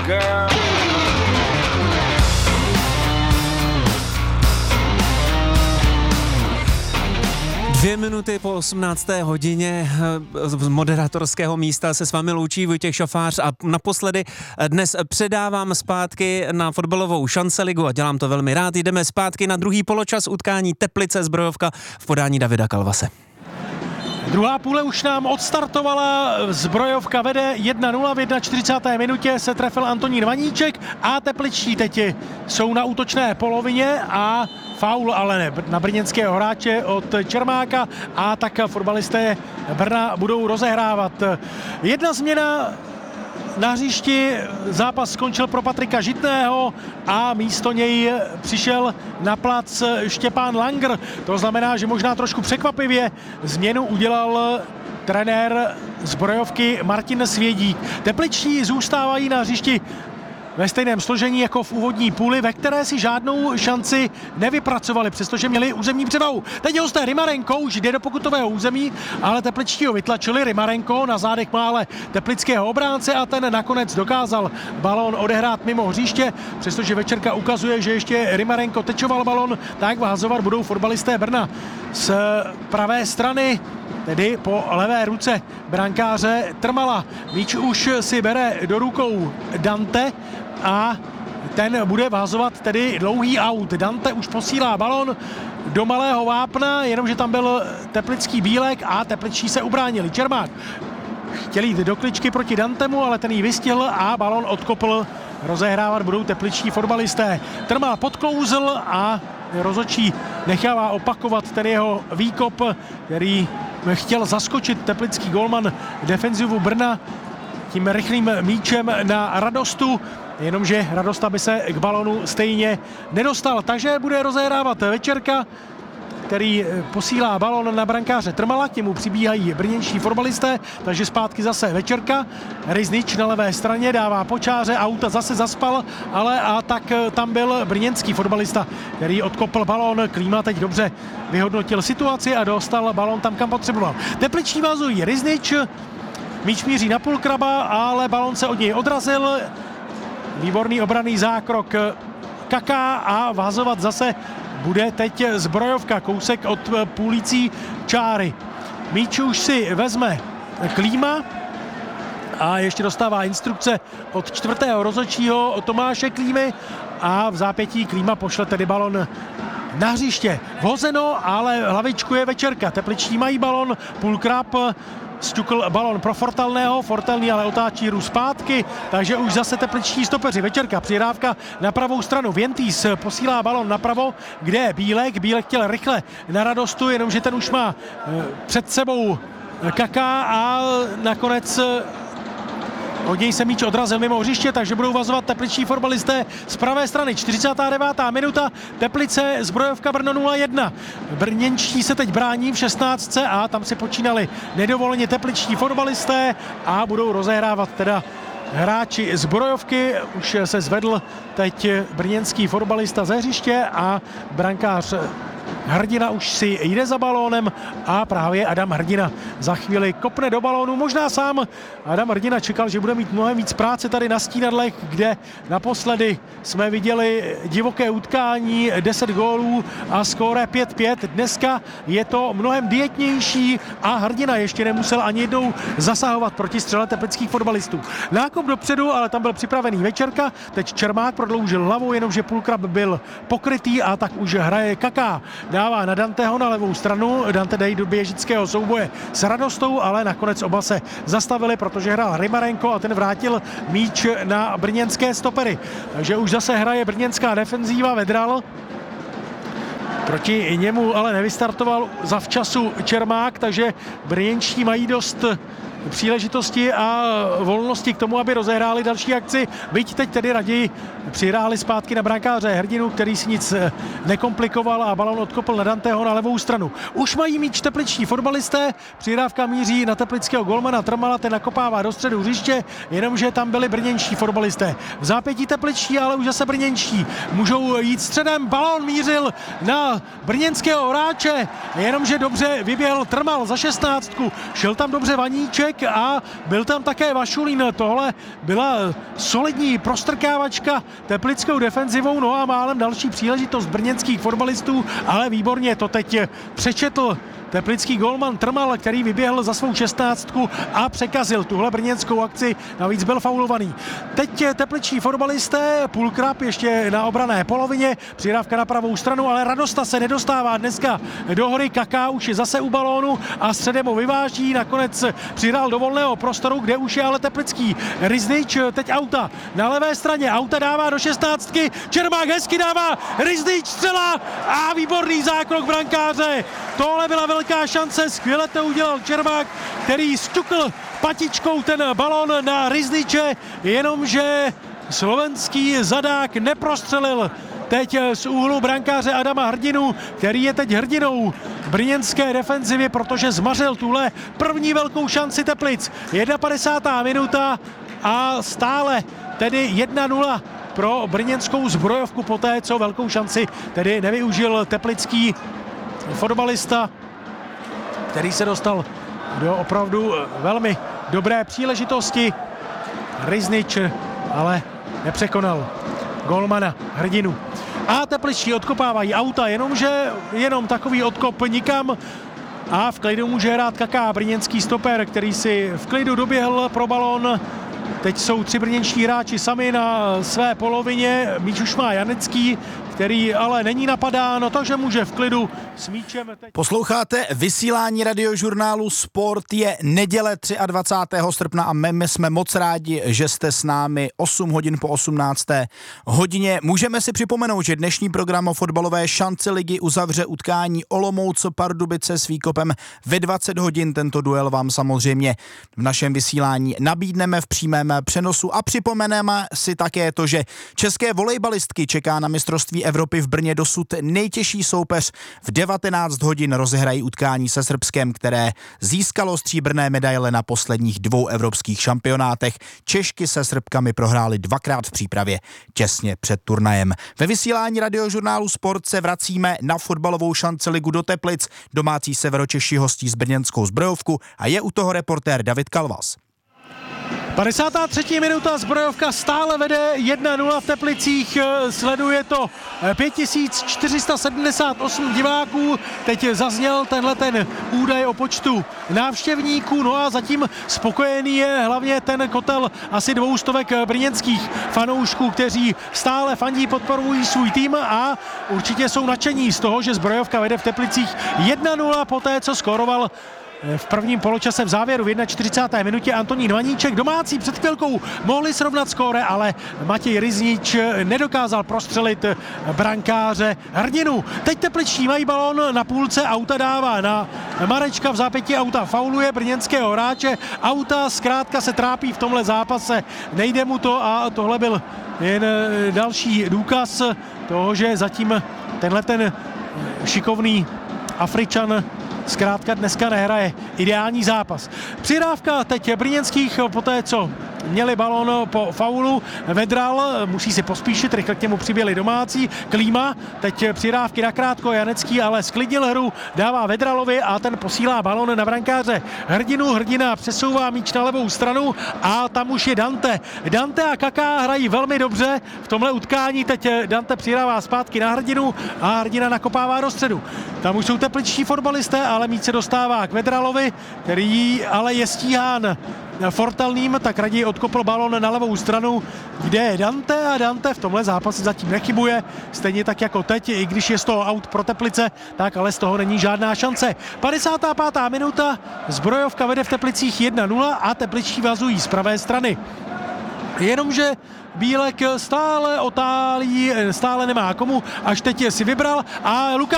girl. 2 minuty po 18. hodině z moderátorského místa se s vámi loučí Vojtěch Šafář a naposledy dnes předávám zpátky na fotbalovou šanceligu a dělám to velmi rád. Jdeme zpátky na druhý poločas utkání Teplice Zbrojovka v podání Davida Kalvase. Druhá půle už nám odstartovala, Zbrojovka vede 1-0, v 41. minutě se trefil Antonín Vaníček a tepličtí teď jsou na útočné polovině a faul ale ne, na brněnského hráče od Čermáka a tak fotbalisté Brna budou rozehrávat. Jedna změna na hřišti, zápas skončil pro Patrika Žitného a místo něj přišel na plac Štěpán Langer. To znamená, že možná trošku překvapivě změnu udělal trenér Zbrojovky Martin Svědík. Tepličtí zůstávají na hřišti ve stejném složení jako v úvodní půli, ve které si žádnou šanci nevypracovali, přestože měli územní převahu. Teď hosté Rymarenko už jde do pokutového území, ale tepličtí ho vytlačili. Rymarenko na zádech má ale teplického obránce a ten nakonec dokázal balón odehrát mimo hřiště, přestože večerka ukazuje, že ještě Rymarenko tečoval balón, tak vázovat budou fotbalisté Brna z pravé strany, tedy po levé ruce brankáře Trmala. Míč už si bere do rukou Dante a ten bude vázovat tedy dlouhý aut. Dante už posílá balon do malého vápna, jenomže tam byl teplický Bílek a tepličtí se ubránili. Čermák chtěl jít do kličky proti Dantemu, ale ten ji vystihl a balon odkopl. Rozehrávat budou tepličtí fotbalisté. Trmal podklouzl a rozhodčí nechává opakovat ten jeho výkop, který chtěl zaskočit teplický golman defenzivu Brna tím rychlým míčem na Radostu, jenomže Radosta by se k balonu stejně nedostal. Takže bude rozehrávat Večerka, který posílá balon na brankáře Trmala, k němu přibíhají brněnští fotbalisté, takže zpátky zase Večerka. Riznič na levé straně dává počáře, auta zase zaspal, ale a tak tam byl brněnský fotbalista, který odkopl balon. Klíma teď dobře vyhodnotil situaci a dostal balon tam, kam potřeboval. Tepliční vázují Riznič, míč míří na Pulkraba, ale balon se od něj odrazil. Výborný obranný zákrok Kaká a vázovat zase bude teď Zbrojovka, kousek od půlící čáry. Míč už si vezme Klíma a ještě dostává instrukce od čtvrtého rozhodčího Tomáše Klímy a v zápětí Klíma pošle tedy balon na hřiště. Vhozeno, ale hlavičku je Večerka. Tepličtí mají balon, Pulkrab sťukl balon pro Fortelného, Fortelný ale otáčí hru zpátky, takže už zase tepličtí stopeři. Večerka, přihrávka na pravou stranu. Vientýs posílá balon napravo, kde je Bílek. Bílek chtěl rychle na Radostu, jenomže ten už má před sebou Kaká a nakonec od něj se míč odrazil mimo hřiště, takže budou vazovat tepličtí fotbalisté z pravé strany. 49. minuta, Teplice, Zbrojovka Brno 0-1. Brněnští se teď brání v 16. a tam si počínali nedovoleně tepličtí fotbalisté a budou rozehrávat teda hráči Zbrojovky. Už se zvedl teď brněnský fotbalista ze hřiště a brankář Hrdina už si jde za balónem a právě Adam Hrdina za chvíli kopne do balónu. Možná sám Adam Hrdina čekal, že bude mít mnohem víc práce tady na Stínadlech, kde naposledy jsme viděli divoké utkání, 10 gólů a skóre 5-5. Dneska je to mnohem dietnější a Hrdina ještě nemusel ani jednou zasahovat proti střele teplických fotbalistů. Nákop dopředu, ale tam byl připravený Večerka, teď Čermák prodloužil hlavou, jenomže Pulkrab byl pokrytý a tak už hraje Kaká. Dává na Danteho na levou stranu, Dante dají do běžického souboje s Radostou, ale nakonec oba se zastavili, protože hrál Rymarenko a ten vrátil míč na brněnské stopery. Takže už zase hraje brněnská defenzíva, Vedral. Proti němu ale nevystartoval zavčasu Čermák, takže brněnští mají dost příležitosti a volnosti k tomu, aby rozehráli další akci. Byť teď tedy raději přihráli zpátky na brankáře Hrdinu, který si nic nekomplikoval a balon odkopl na Danteho na levou stranu. Už mají míč tepličtí fotbalisté, přihrávka míří na teplického golmana Trmala, ten nakopává do středu hřiště, jenomže tam byli brněnští fotbalisté. V zápětí tepličtí, ale už zase brněnští. Můžou jít středem, balon mířil na brněnského hráče, jenomže dobře vyběhl Trmal za 16, šel tam dobře Vaníček, Bílek a byl tam také Vašulín. Tohle byla solidní prostrkávačka teplickou defenzivou, no a málem další příležitost brněnských fotbalistů, ale výborně to teď přečetl teplický golman Trmal, který vyběhl za svou 16 a překazil tuhle brněnskou akci, navíc byl faulovaný. Teď tepliční fotbalisté, Pulkrab ještě na obranné polovině, přihrávka na pravou stranu, ale Radosta se nedostává dneska do hory, Kaká už je zase u balónu a středem ho vyváží, nakonec přihrál do volného prostoru, kde už je ale teplický Riznič, teď Auta na levé straně, Auta dává do 16, Čermák hezky dává, Riznič střela a výborný zákrok brankáře. Tohle byla velká šance, skvěle to udělal Čermák, který stukl patičkou ten balón na Rizniče, jenomže slovenský zadák neprostřelil teď z úhlu brankáře Adama Hrdinu, který je teď hrdinou brněnské defenzivy, protože zmařil tuhle první velkou šanci Teplic. 51. minuta a stále tedy 1-0 pro brněnskou Zbrojovku poté, co velkou šanci tedy nevyužil teplický fotbalista, který se dostal do opravdu velmi dobré příležitosti. Riznič ale nepřekonal golmana Hrdinu. A tepličtí odkopávají Auta, jenomže jenom takový odkop nikam a v klidu může hrát Kaká, brněnský stoper, který si v klidu doběhl pro balón. Teď jsou 3 brněnští hráči sami na své polovině, míč už má Janecký, který ale není napadán, takže může v klidu s míčem. Posloucháte vysílání radiožurnálu Sport, je neděle 23. srpna a my jsme moc rádi, že jste s námi 8 hodin po 18. hodině. Můžeme si připomenout, že dnešní program o fotbalové šanci ligy uzavře utkání Olomouc Pardubice s Výkopem ve 20 hodin. Tento duel vám samozřejmě v našem vysílání nabídneme v přímém přenosu a připomeneme si také to, že české volejbalistky čeká na mistrovství Evropy v Brně dosud nejtěžší soupeř. V 19 hodin rozehrají utkání se Srbskem, které získalo stříbrné medaile na posledních 2 evropských šampionátech. Češky se Srbkami prohrály 2krát v přípravě těsně před turnajem. Ve vysílání radiožurnálu Sport se vracíme na fotbalovou šanci ligu do Teplic. Domácí Severočeši hostí s brněnskou Zbrojovku a je u toho reportér David Kalvas. 53. minuta, Zbrojovka stále vede 1-0 v Teplicích, sleduje to 5478 diváků, teď zazněl tenhle ten údaj o počtu návštěvníků, no a zatím spokojený je hlavně ten kotel asi 200 brněnských fanoušků, kteří stále fandí, podporují svůj tým a určitě jsou nadšení z toho, že Zbrojovka vede v Teplicích 1-0 poté, co skóroval v prvním poločase v závěru v 41. minutě Antonín Vaníček. Domácí před chvilkou mohli srovnat skóre, ale Matěj Riznič nedokázal prostřelit brankáře Hrdinu. Teď tepličtí mají balón na půlce, Auta dává na Marečka, v zápětí Auta fauluje brněnského hráče. Auta zkrátka se trápí v tomhle zápase, nejde mu to a tohle byl jen další důkaz toho, že zatím tenhle ten šikovný Afričan zkrátka dneska nehraje ideální zápas. Přihrávka teď brněnských poté, co měli balón po faulu. Vedral musí si pospíšit, rychle k němu přiběli domácí. Klíma, teď přihrávky nakrátko, Janecký ale sklidnil hru, dává Vedralovi a ten posílá balón na brankáře Hrdinu. Hrdina přesouvá míč na levou stranu a tam už je Dante. Dante a Kaká hrají velmi dobře v tomhle utkání. Teď Dante přihrává zpátky na Hrdinu a Hrdina nakopává do středu. Tam už jsou tepličtí fotbalisté, ale míč se dostává k Vedralovi, který ale je stíhán Fortelným, tak raději odkopl balón na levou stranu, kde je Dante a Dante v tomhle zápase zatím nechybuje, stejně tak jako teď, i když je z toho aut pro Teplice, tak ale z toho není žádná šance. 55. minuta, Zbrojovka vede v Teplicích 1-0 a tepličtí vazují z pravé strany. Jenomže Bílek stále otálí, stále nemá komu, až teď si vybral a Lukáš